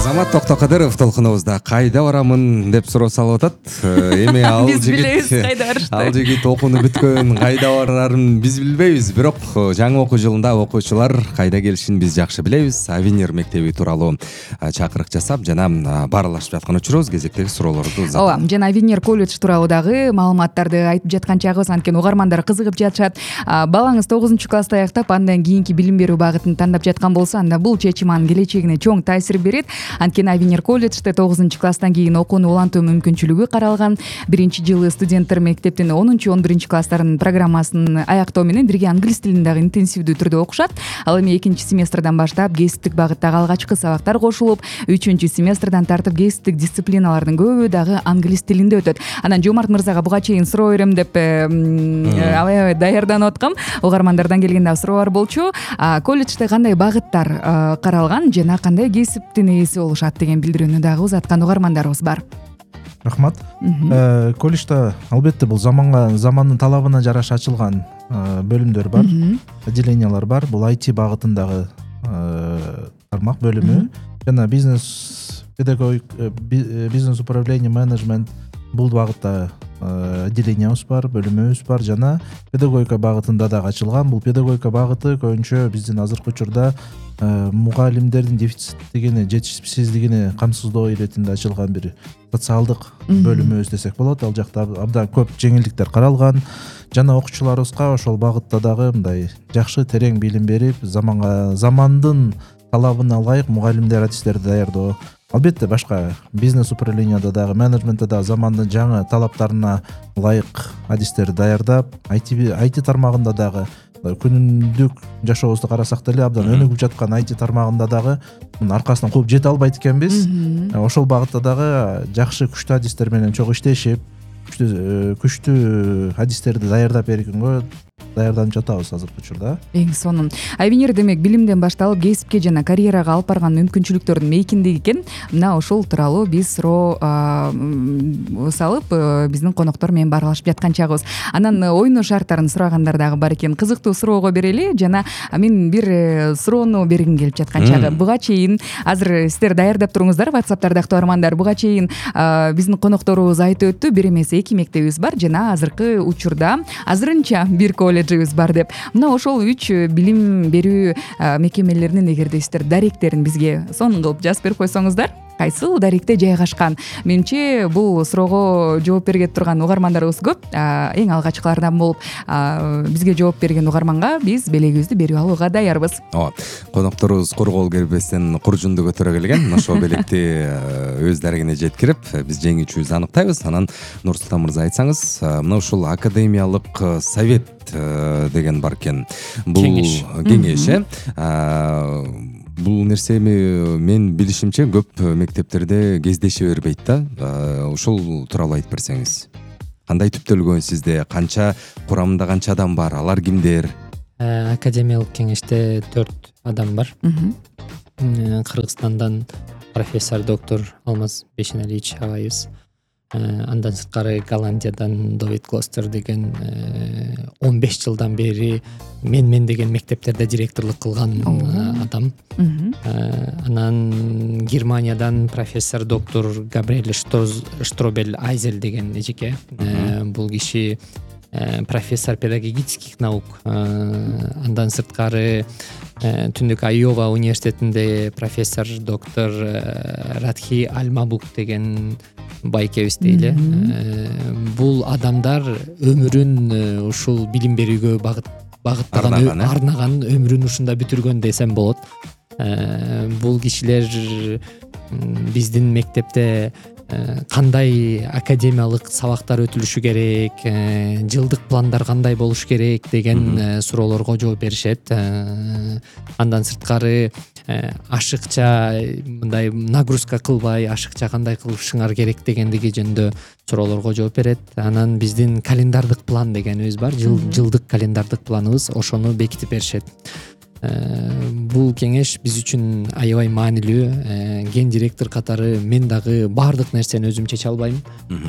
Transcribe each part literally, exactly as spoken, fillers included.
Азамат Токтокадыров толкунубузда кайда барамын деп суроо салып атат. Эми ал жигит ал жигит окууну бүткөн, кайда барарын биз билбейбиз, бирок жаңы окуу жылында окуучулар кайда келишин биз жакшы билебиз. Авенир мектеби тууралуу чакырык жасап жана баарлашып жаткан учурубуз. Кезектеги суроолорду узат. Ооба, жана Авенир колледж тууралуу дагы маалыматтарды айтып жаткан чагыбыз, анткени угармандар кызыгып жатышат. Балаңыз тогузунчу класста аяктап, андан кийинки билим берүү багытын тандап жаткан болсо, анда бул чечим анын келечегине чоң таасир берет. Анткени Авенир колледжде тогузунчу класстан кийин окууну улантуу мүмкүнчүлүгү каралган. Биринчи жылы студенттер мектептин онунчу он биринчи класстарынын программасын аяктоо менен бирге англис тилин дагы интенсивдүү түрдө окушат. Ал эми экинчи семестрдан баштап кесиптик багыттагы алгачкы сабактар кошулуп, үчүнчү семестрдан тартып кесиптик дисциплиналардын көбү дагы англис тилинде өтөт. Анан Жомарт мырзага буга чейин суроо берем деп аябай даярданып аткам. Угармандардан келген да суроолор болчу. Колледжде кандай багыттар каралган жана кандай кесиптин ээси болушат деген билдирүүнү дагы узаткан угармандарыбыз бар. Рахмат. Колледжде албетте бул заманга, замандын талабына жараша ачылган бөлүмдөр бар, отделениялар бар. Бул ай ти багытындагы тармак бөлүмү жана бизнес педагогик, бизнес управление, менеджмент бул багытта отделениябыз бар, бөлүмүбүз бар жана педагогика багытында дагы ачылган. Бул педагогика багыты көбүнчө биздин азыркы учурда мугалимдердин дефициттигини, жетишсиздигини камсыздоо иретинде ачылган бир социалдык бөлүмүбүз десек болот. Ал жакта абдан көп жеңилдиктер каралган жана окуучуларыбызга ошол багытта дагы мындай жакшы терең билим берип, заманга, замандын талабына ылайык мугалимдер, адистерди даярдоо. Албетте башка бизнес управленияда дагы, менеджментте дагы замандын жаңы талаптарына ылайык адистерди даярдап, ай ти ай ти тармагында дагы күнүмдүк жашообузду карасак деле абдан өнүгүп жаткан ай ти тармагында дагы мунун аркасынан кууп жете албайт экенбиз. Ошол багытта дагы жакшы күчтүү адистер менен чогуу иштешип, күчтүү күчтүү адистерди даярдап бергенге даярданып жатабыз азыркы учурда. Эң сонун. Авенир демек билимден башталып кесипке жана карьерага алып барган мүмкүнчүлүктөрдүн мейкиндиги экен. Мына ошол тууралуу биз суроо салып, биздин коноктор менен баарлашып жаткан чагыбыз. Анан ойноо шарттарын сурагандар дагы бар экен. Кызыктуу суроого берели жана мен бир суроону бергим келип жаткан чагы. Буга чейин азыр сиздер даярдап туруңуздар, WhatsApp-тарда угармандар. Буга чейин биздин конокторубуз айтып өттү, бир эмес эки мектебибиз бар жана азыркы учурда азырынча бир колледжибиз бар деп. Мына ошол үч билим берүү мекемелеринин эгерде сиздер даректерин бизге сонун кылып жазып берип койсоңуздар, кайсыл даректе жайгашкан? Менимче бул суроого жооп берге турган угармандарыбыз көп. Эң алгачкылардан болуп бизге жооп берген угарманга биз белегибизди берип алууга даярбыз. Ооба. Конокторубуз кургол кербестен куржунду көтөрө келген. Ошол белекти өз дарегине жеткирип, биз жеңүүчүбүздү аныктайбыз. Анан Нурсултан мырза айтсаңыз, мына ушул академиялык совет деген бар экен. Бул кеңеш, э? Бул нерсени мен билишимче көп мектептерде кездеше бербейт да. Ошол тууралуу айтып берсеңиз. Кандай түптөлгөн сизде? Канча курамында канча адам бар? Алар кимдер? Академиялык кеңеште төрт адам бар. Кыргызстандан профессор доктор Алмаз Бешеналиевич агайыбыз. Андан сырткары Голландиядан Давид Клостер деген он беш жылдан бери мен мен деген мектептерде директорлук кылган адам. Анан Германиядан профессор доктор Габриэль Штробель Айзель деген эжеке. Бул киши профессор педагогических наук. Андан сырткары Түндүк Айова университетинде профессор доктор Радхи Альмабук деген байкебиз дейли. Бул адамдар өмүрүн ушул билим берүүгө багыттаган, арнаган, өмүрүн ушунда бүтүргөн десем болот. Бул кишилер биздин мектепте кандай академиялык сабактар өтүлүшү керек, жылдык пландар кандай болуш керек деген суроолорго жооп беришет. Андан сырткары ашыкча мындай нагрузка кылбай, ашыкча кандай кылышыңар керек дегендиги жөнүндө суроолорго жооп берет. Анан биздин календардык план дегенибиз бар, жылдык календардык планыбыз, ошону бекитип беришет. Бул кеңеш биз үчүн аябай маанилүү. Ген директор катары мен дагы баардык нерсени өзүм чече албайм.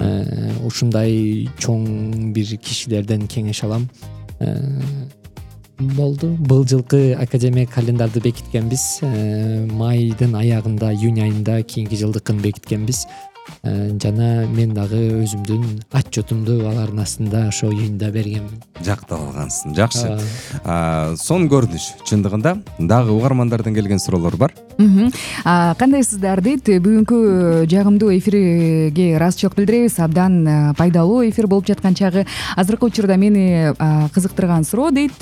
Ушундай чоң бир кишилерден кеңеш алам. болду. Бул жылкы академия календарды бекиткенбиз. Майдын аягында, июнь айында кийинки жылдыкын бекиткенбиз. Жана мен дагы өзүмдүн отчетумду алардын астында ошо июньда бергенмин. Жактап алгансың. Жакшы. Сонун көрүнүш. Чындыгында дагы угармандардан келген суроолор бар. Кандайсыздар дейт. Бүгүнкү жагымдуу эфирге ыраазычылык билдиребиз. Абдан пайдалуу эфир болуп жаткан чагы. Азыркы учурда мени кызыктырган суроо дейт.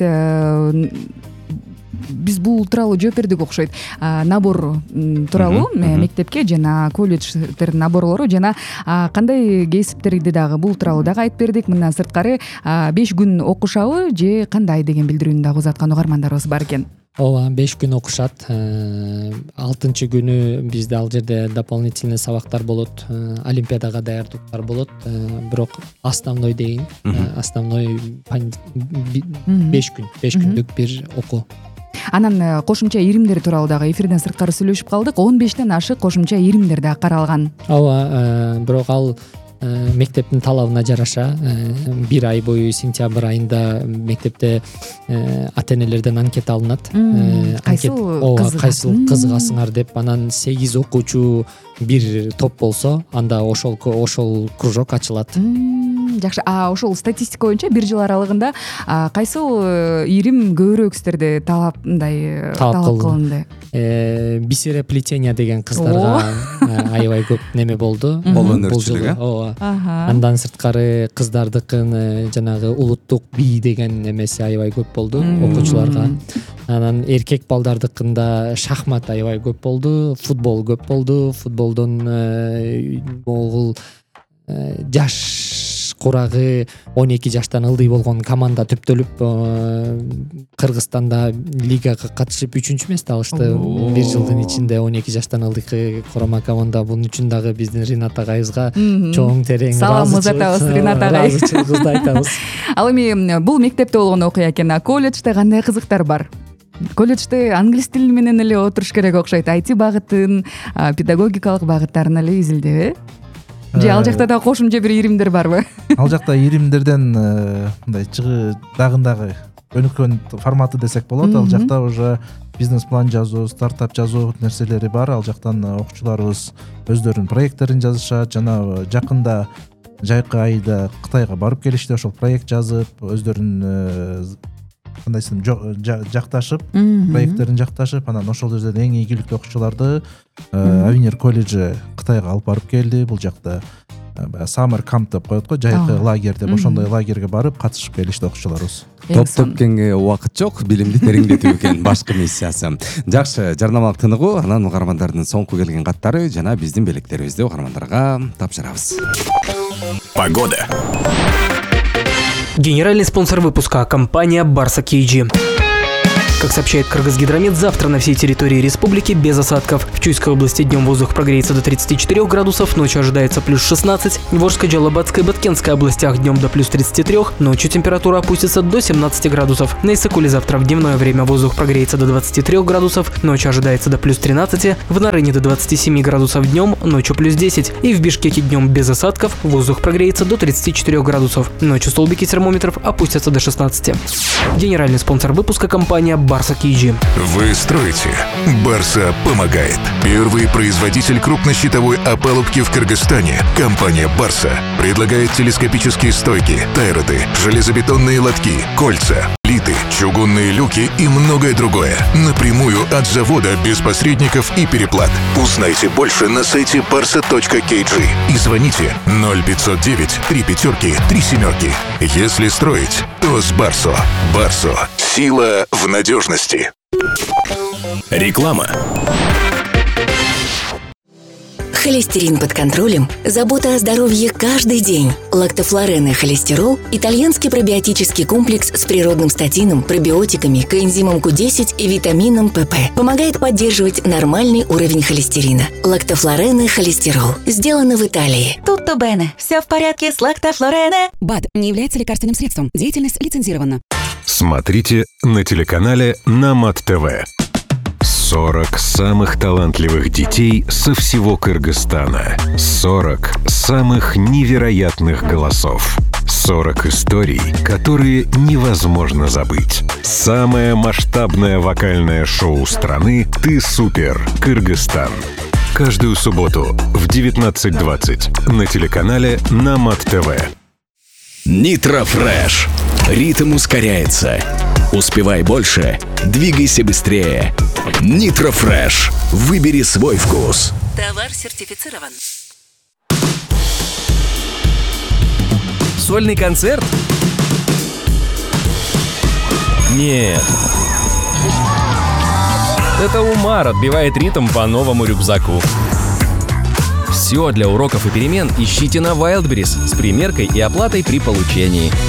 Биз бул тууралуу жооп бердик окшойт. Набор тууралуу мектепке жана колледждердин наборлору жана кандай кесиптерди дагы бул тууралуу дагы айтып бердик. Мындан сырткары беш күн окушабы же кандай деген билдирүүнү дагы узаткан угармандарыбыз бар экен. Ооба, беш күн окушат. алтынчы күнү бизде ал жерде дополнительный сабактар болот, олимпиадага даярдыктар болот. Бирок основной дейин, основной беш күн, беш күндүк бир окуу. Анан кошумча иримдер тууралуу дагы эфирден сырткары сүйлөшүп калдык. он бештен ашык кошумча иримдер да каралган. Ооба, бирок ал мектептин талабына жараша бир ай бою сентябрь айында мектепте ата-энелерден анкета алынат. Кайсыл кайсыл кызыгасыңар деп, анан сегиз окуучу бир топ болсо, анда ошол ошол кружок ачылат. Жакшы. А ошол статистика боюнча бир жыл аралыгында кайсыл ирим көбүрөөк сиздерде талап мындай талап кылынды? Бисероплетение деген кыздарга аябай көп неме болду. Кол өнөрчүлүк, ооба. Андан сырткары кыздардыкын жанагы улуттук бий деген эмеси аябай көп болду окуучуларга. Анан эркек балдардыкында шахмат аябай көп болду, футбол көп болду. Футболдон могул жаш курагы он эки жаштан ылдый болгон команда түптөлүп Кыргызстанда лигага катышып үчүнчү месте алышты. Бир жылдын ичинде он эки жаштан ылдый курама команда. Бунун үчүн дагы биздин Ринат агайыбызга чоң терең саламыбызды атабыз Ринат агай. Ыраазычылыгыбызды айтабыз. Ал эми бул мектепте болгон окуя экен. Колледжде кандай кызыктар бар? Колледжде англис тили менен эле отуруш керек окшойт. ай ти багытын, педагогикалык багыттарын эле изилдеби? Же ал жакта да кошумча бир иримдер барбы? Ал жакта иримдерден мындай чыгы дагындагы өнүккөн форматы десек болот. Ал жакта уже бизнес план жазуу, стартап жазуу нерселери бар. Ал жактан окуучуларыбыз өздөрүнүн проекттерин жазышат. Жана жакында жайкы айда Кытайга барып келишти. Ошол проект жазып, өздөрүнүн кандайсын жакташып, проекттерин жакташып, анан ошол жерден эң ийгиликтүү окуучуларды Авенир колледжи Кытайга алып барып келди. Бул жакта Summer Camp деп коет го, жайкы лагерь деп, ошондой лагерге барып катышып келишти окуучуларыбыз. Топ-топкенге убакыт жок, билимди тереңдетүү экен башкы миссиясы. Жакшы, жарнамалык тыныгуу, анан угармандардын соңку келген каттары жана биздин белектерибизди угармандарга тапшырабыз. Погода. Генеральный спонсор выпуска – компания Барса кей джи. Как сообщает Кыргызгидромет, завтра на всей территории республики без осадков. В Чуйской области днем воздух прогреется до тридцати четырёх градусов, ночью ожидается плюс шестнадцать. В Волжской, Джалабадской и Баткенской областях днем до плюс тридцати трёх, ночью температура опустится до семнадцати градусов. На Иссыкуле завтра в дневное время воздух прогреется до двадцати трёх градусов, ночью ожидается до плюс тринадцати. В Нарыне до двадцати семи градусов днем, ночью плюс десять. И в Бишкеке днем без осадков воздух прогреется до тридцати четырёх градусов. Ночью столбики термометров опустятся до шестнадцати. Генеральный спонсор выпуска – компания Барса кей джи. Вы строите. Барса помогает. Первый производитель крупнощитовой опалубки в Кыргызстане. Компания Барса предлагает телескопические стойки, тайроды, железобетонные лотки, кольца, плиты, чугунные люки и многое другое. Напрямую от завода, без посредников и переплат. Узнайте больше на сайте барса точка кей джи и звоните ноль пятьсот девять три пятерки три семерки. Если строить, то с Барсо. Барсо. Сила в надежности. Реклама. Холестерин под контролем, забота о здоровье каждый день. Лактофлорен и холестерол – итальянский пробиотический комплекс с природным статином, пробиотиками, коэнзимом ку десять и витамином пэ пэ. Помогает поддерживать нормальный уровень холестерина. Лактофлорен и холестерол. Сделано в Италии. Tutto bene. Все в порядке с лактофлорене. БАД не является лекарственным средством. Деятельность лицензирована. Смотрите на телеканале Намат ТВ. сорок самых талантливых детей со всего Кыргызстана. сорок самых невероятных голосов. сорок сорок историй, которые невозможно забыть. Самое масштабное вокальное шоу страны «Ты супер! Кыргызстан». Каждую субботу в девятнадцать двадцать на телеканале Намат ТВ. Нитро Фреш. Ритм ускоряется. Успевай больше, двигайся быстрее. Нитро Фреш. Выбери свой вкус. Товар сертифицирован. Сольный концерт? Нет. Это Умар отбивает ритм по новому рюкзаку. Все для уроков и перемен ищите на Wildberries с примеркой и оплатой при получении.